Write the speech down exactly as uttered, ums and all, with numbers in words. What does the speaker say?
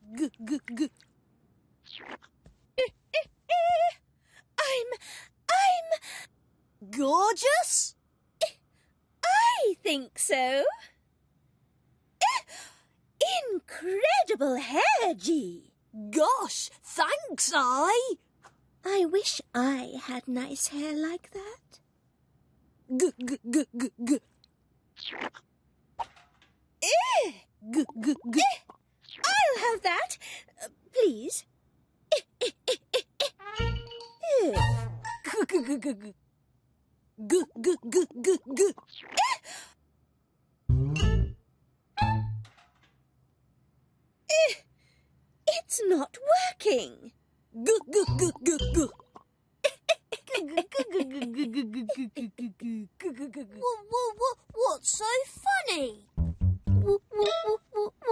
G g g. I'm... I'm... Gorgeous? I think so. Incredible hair, G. Gosh, thanks, I. I wish I had nice hair like that. G g g g g. Eh, G g g. I'll have that, uh, please. Eh, eh, eh, eh, eh. Eh. G g g g g. G g g g g. Eh, It's not working. G g g g g. What's so funny? W- w- w- w-